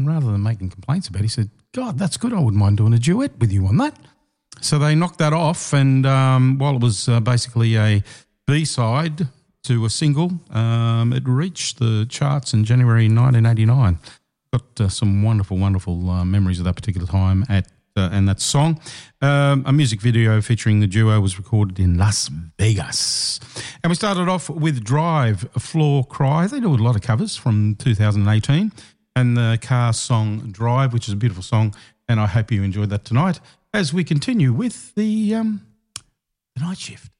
rather than making complaints about it, he said, God, that's good. I wouldn't mind doing a duet with you on that. So they knocked that off, and while it was basically a B-side to a single, it reached the charts in January 1989. Got some wonderful, wonderful memories of that particular time and that song. A music video featuring the duo was recorded in Las Vegas. And we started off with Drive, Floor Cry. They do a lot of covers from 2018. And the Car song Drive, which is a beautiful song. And I hope you enjoyed that tonight as we continue with the Night Shift.